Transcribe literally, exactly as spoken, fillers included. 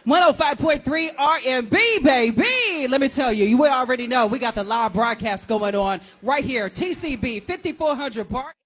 one oh five point three R and B, baby. Let me tell you, you already know we got the live broadcast going on right here. T C B, fifty-four hundred Bar.